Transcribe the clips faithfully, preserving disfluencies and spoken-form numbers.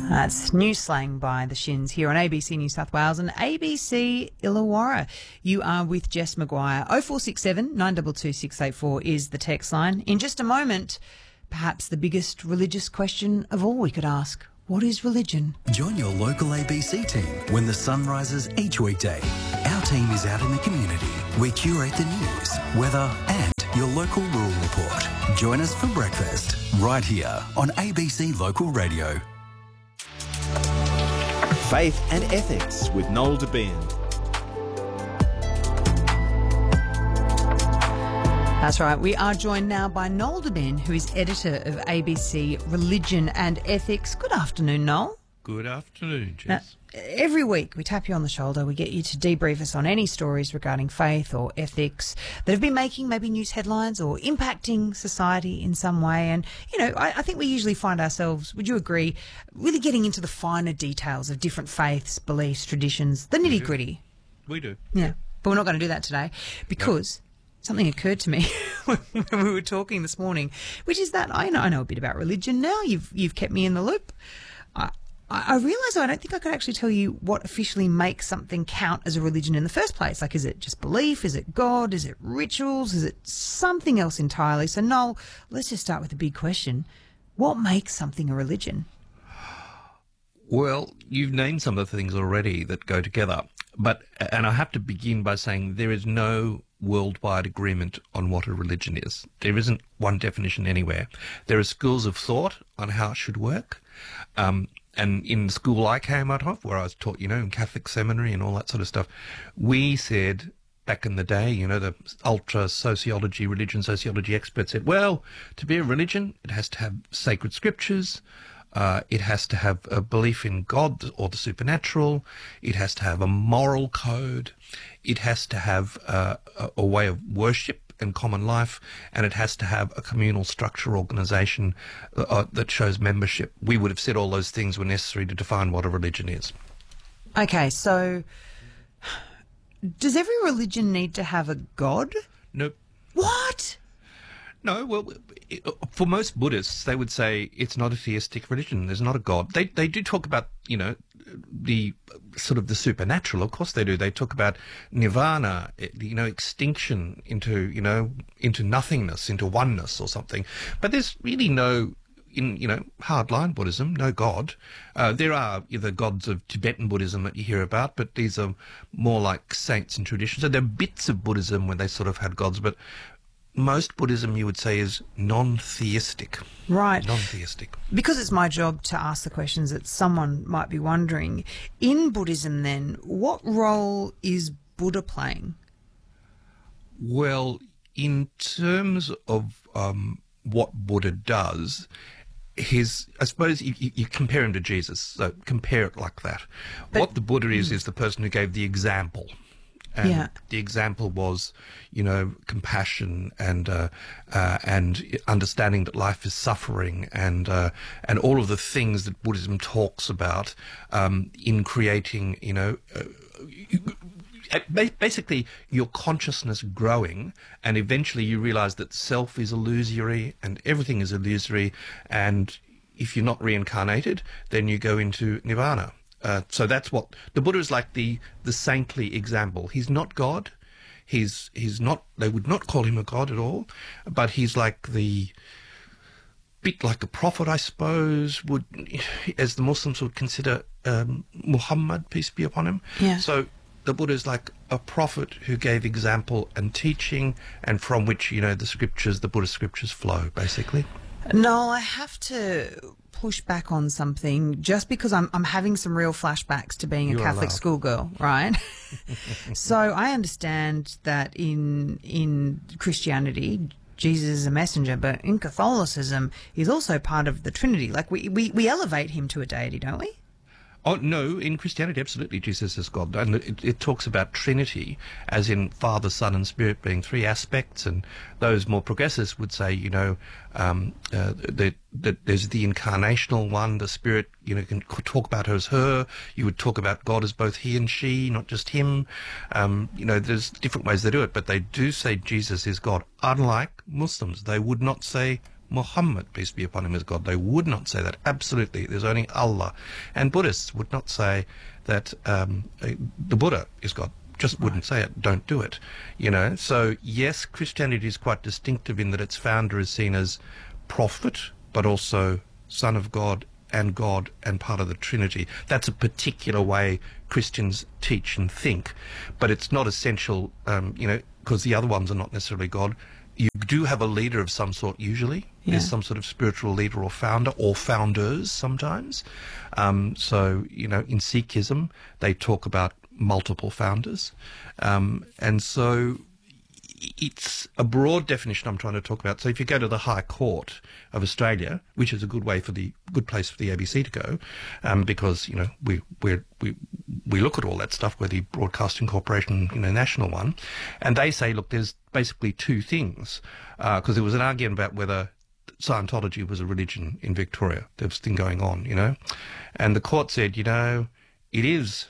That's new slang by the Shins here on A B C New South Wales and A B C Illawarra. You are with Jess Maguire. oh four six seven, nine two two, six eight four is the text line. In just a moment, perhaps the biggest religious question of all we could ask. What is religion? Join your local A B C team when the sun rises each weekday. Our team is out in the community. We curate the news, weather and your local rural report. Join us for breakfast right here on A B C Local Radio. Faith and Ethics with Noel Debien. That's right. We are joined now by Noel Debien, who is editor of A B C Religion and Ethics. Good afternoon, Noel. Good afternoon, Jess. Now, every week we tap you on the shoulder. We get you to debrief us on any stories regarding faith or ethics that have been making maybe news headlines or impacting society in some way. And, you know, I, I think we usually find ourselves, would you agree, really getting into the finer details of different faiths, beliefs, traditions, the nitty gritty. We do. Yeah. But we're not going to do that today because nope. something occurred to me when we were talking this morning, which is that I know, I know a bit about religion now. You've, you've kept me in the loop. I, I realise I don't think I could actually tell you what officially makes something count as a religion in the first place. Like, is it just belief? Is it God? Is it rituals? Is it something else entirely? So, Noel, let's just start with the big question. What makes something a religion? Well, you've named some of the things already that go together. But, and I have to begin by saying there is no worldwide agreement on what a religion is. There isn't one definition anywhere. There are schools of thought on how it should work. Um, And in the school I came out of, where I was taught, you know, in Catholic seminary and all that sort of stuff, we said back in the day, you know, the ultra sociology, religion sociology experts said, well, to be a religion, it has to have sacred scriptures, uh, it has to have a belief in God or the supernatural, it has to have a moral code, it has to have uh, a, a way of worship and common life, and it has to have a communal structure organisation uh, that shows membership. We would have said all those things were necessary to define what a religion is. Okay, so does every religion need to have a god? Nope. What? No, well, for most Buddhists, they would say it's not a theistic religion. There's not a god. They they do talk about, you know, the sort of the supernatural. Of course they do. They talk about nirvana, you know, extinction into, you know, into nothingness, into oneness or something. But there's really no, in, you know, hardline Buddhism, no God. Uh, there are the gods of Tibetan Buddhism that you hear about, but these are more like saints and traditions. So there are bits of Buddhism where they sort of had gods, but most Buddhism, you would say, is non-theistic. Right. Non-theistic. Because it's my job to ask the questions that someone might be wondering, in Buddhism then, what role is Buddha playing? Well, in terms of um, what Buddha does, his, I suppose you, you compare him to Jesus, so compare it like that. But what the Buddha is, is the person who gave the example. And yeah. the example was, you know, compassion and uh, uh, and understanding that life is suffering and uh, and all of the things that Buddhism talks about um, in creating, you know, uh, basically your consciousness growing, and eventually you realize that self is illusory and everything is illusory, and if you're not reincarnated, then you go into nirvana. Uh, so that's what the Buddha is, like the the saintly example. He's not God. He's he's not. They would not call him a god at all, but he's like the bit like a prophet, I suppose. Would, as the Muslims would consider um, Muhammad, peace be upon him. Yeah. So the Buddha is like a prophet who gave example and teaching, and from which, you know, the scriptures, the Buddhist scriptures flow, basically. No, I have to push back on something just because I'm I'm having some real flashbacks to being a You're Catholic allowed. schoolgirl, right? So I understand that in in Christianity, Jesus is a messenger, but in Catholicism, he's also part of the Trinity. Like we, we, we elevate him to a deity, don't we? Oh, no, in Christianity, absolutely, Jesus is God. And it, it talks about Trinity, as in Father, Son, and Spirit being three aspects. And those more progressives would say, you know, um, uh, that, that there's the incarnational one, the Spirit, you know, can talk about her as her. You would talk about God as both he and she, not just him. Um, you know, there's different ways they do it, but they do say Jesus is God. Unlike Muslims, they would not say Muhammad, peace be upon him, is God. They would not say that. Absolutely. There's only Allah. And Buddhists would not say that um, the Buddha is God. Just wouldn't say it. Don't do it. You know. So yes, Christianity is quite distinctive in that its founder is seen as prophet, but also Son of God and God and part of the Trinity. That's a particular way Christians teach and think, but it's not essential, um, you know, because the other ones are not necessarily God. You do have a leader of some sort usually. Yeah. There's some sort of spiritual leader or founder or founders sometimes. Um, so, you know, in Sikhism, they talk about multiple founders. Um, and so it's a broad definition I'm trying to talk about. So if you go to the High Court of Australia, which is a good way for the good place for the A B C to go, um, because you know we we we we look at all that stuff. We're the Broadcasting Corporation, you know, national one, and they say, look, there's basically two things, because uh, there was an argument about whether Scientology was a religion in Victoria. There was a thing going on, you know, and the court said, you know, it is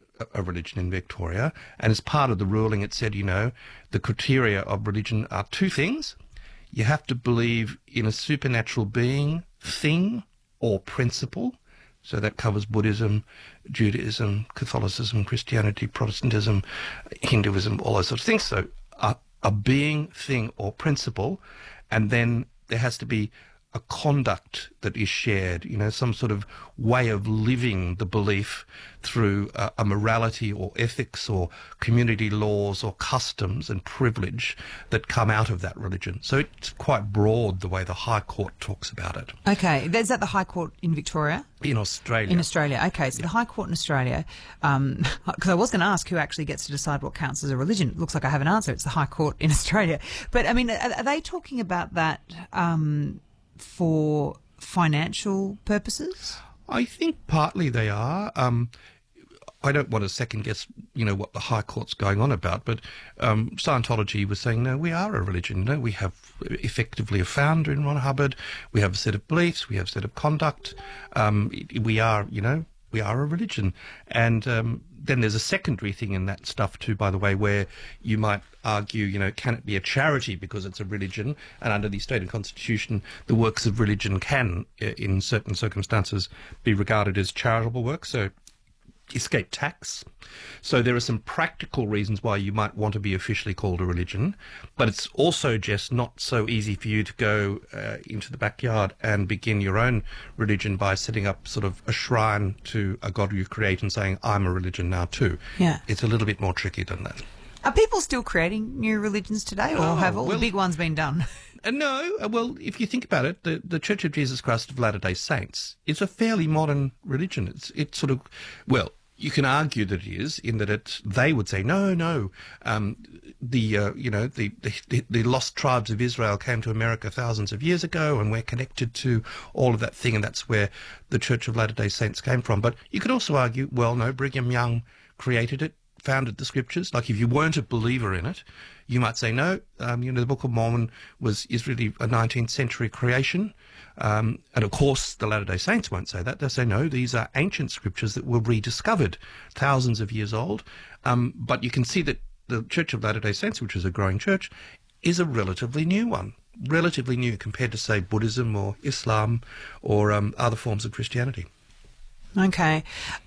a religion in Victoria, and as part of the ruling it said, you know, the criteria of religion are two things. You have to believe in a supernatural being, thing, or principle. So that covers Buddhism, Judaism, Catholicism, Christianity, Protestantism, Hinduism, all those sorts of things. So a, a being, thing, or principle, and then there has to be a conduct that is shared, you know, some sort of way of living the belief through a, a morality or ethics or community laws or customs and privilege that come out of that religion. So it's quite broad the way the High Court talks about it. Okay, is that the High Court in Victoria? In Australia. In Australia, okay. So the High Court in Australia, because um, I was going to ask who actually gets to decide what counts as a religion. It looks like I have an answer. It's the High Court in Australia. But, I mean, are, are they talking about that um, for financial purposes? I think partly they are. Um, I don't want to second guess, you know, what the High Court's going on about, but um, Scientology was saying, no, we are a religion. No, we have effectively a founder in Ron Hubbard. We have a set of beliefs. We have a set of conduct. Um, we are, you know, we are a religion. And um, then there's a secondary thing in that stuff too, by the way, where you might argue, you know, can it be a charity because it's a religion? And under the Australian Constitution, the works of religion can, in certain circumstances, be regarded as charitable works. So escape tax. So there are some practical reasons why you might want to be officially called a religion, but it's also just not so easy for you to go uh, into the backyard and begin your own religion by setting up sort of a shrine to a god you create and saying, I'm a religion now too. Yeah. It's a little bit more tricky than that. Are people still creating new religions today, or Oh, have all well- the big ones been done? Uh, no, uh, well, if you think about it, the, the Church of Jesus Christ of Latter-day Saints is a fairly modern religion. It's it's sort of, well, you can argue that it is, in that it, they would say, no, no, um, the, uh, you know, the, the, the lost tribes of Israel came to America thousands of years ago, and we're connected to all of that thing, and that's where the Church of Latter-day Saints came from. But you could also argue, well, no, Brigham Young created it, founded the scriptures. Like, if you weren't a believer in it, you might say, no, um, you know, the Book of Mormon was is really a nineteenth century creation. Um, and of course, the Latter-day Saints won't say that. They'll say, no, these are ancient scriptures that were rediscovered, thousands of years old. Um, but you can see that the Church of Latter-day Saints, which is a growing church, is a relatively new one, relatively new compared to, say, Buddhism or Islam or um, other forms of Christianity. Okay.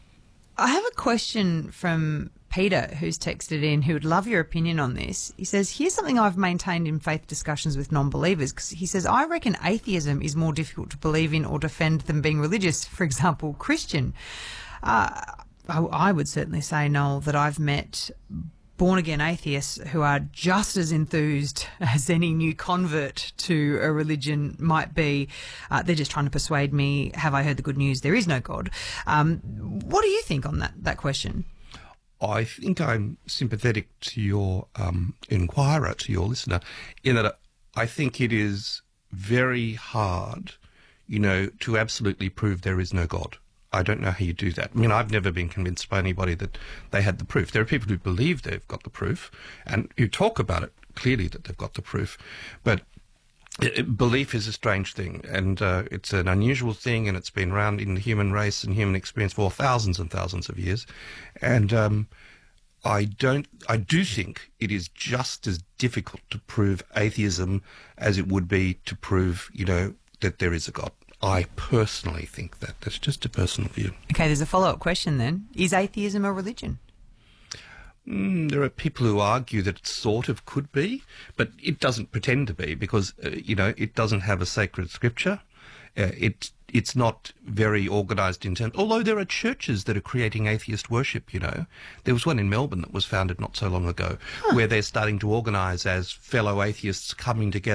I have a question from Peter, who's texted in, who would love your opinion on this. He says, here's something I've maintained in faith discussions with non-believers. Because he says, I reckon atheism is more difficult to believe in or defend than being religious, for example, Christian. Uh, I, I would certainly say, Noel, that I've met born-again atheists who are just as enthused as any new convert to a religion might be. Uh, they're just trying to persuade me, have I heard the good news? There is no God. Um, what do you think on that, that question? I think I'm sympathetic to your um, inquirer, to your listener, in that I think it is very hard, you know, to absolutely prove there is no God. I don't know how you do that. I mean, I've never been convinced by anybody that they had the proof. There are people who believe they've got the proof and who talk about it clearly that they've got the proof. But it, it, belief is a strange thing, and uh, it's an unusual thing, and it's been around in the human race and human experience for thousands and thousands of years. And um, I don't. I do think it is just as difficult to prove atheism as it would be to prove, you know, that there is a God. I personally think that. That's just a personal view. Okay, there's a follow-up question then. Is atheism a religion? Mm, there are people who argue that it sort of could be, but it doesn't pretend to be because, uh, you know, it doesn't have a sacred scripture. Uh, it it's not very organised in terms. Although there are churches that are creating atheist worship. You know, there was one in Melbourne that was founded not so long ago, huh. where they're starting to organise as fellow atheists coming together.